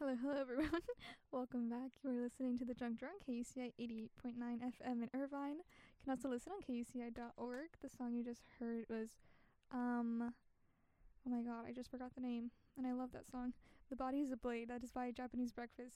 Hello, hello, everyone. Welcome back. You are listening to The Drunk Drunk, KUCI 88.9 FM in Irvine. You can also listen on KUCI.org. The song you just heard was, oh my god, I just forgot the name, and I love that song. The Body is a Blade. That is by Japanese Breakfast.